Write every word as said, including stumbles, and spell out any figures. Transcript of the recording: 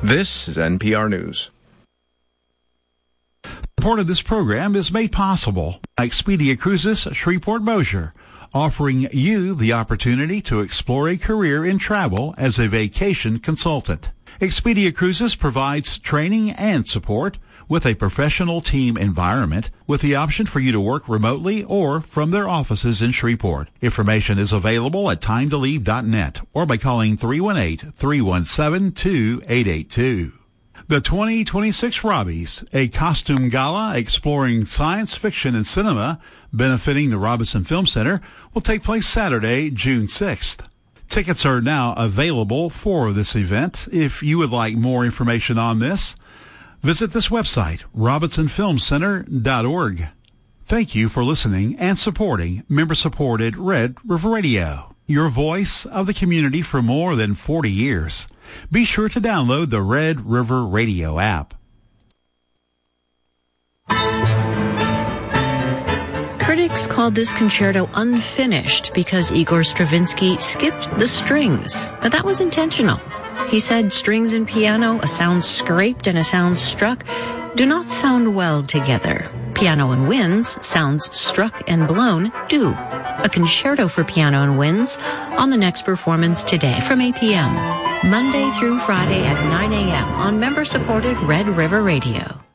This is N P R News. Part of this program is made possible by Expedia Cruises Shreveport Bossier, offering you the opportunity to explore a career in travel as a vacation consultant. Expedia Cruises provides training and support with a professional team environment with the option for you to work remotely or from their offices in Shreveport. Information is available at time to leave dot net or by calling three one eight, three one seven, two eight eight two. The twenty twenty-six Robbies, a costume gala exploring science fiction and cinema benefiting the Robinson Film Center, will take place Saturday, June sixth. Tickets are now available for this event. If you would like more information on this, visit this website, robinson film center dot org. Thank you for listening and supporting member-supported Red River Radio, your voice of the community for more than forty years. Be sure to download the Red River Radio app. Critics called this concerto unfinished because Igor Stravinsky skipped the strings, but that was intentional. He said strings and piano, a sound scraped and a sound struck, do not sound well together. Piano and winds, sounds struck and blown, do. A concerto for piano and winds on the next performance today from eight p.m. Monday through Friday at nine a.m. on member-supported Red River Radio.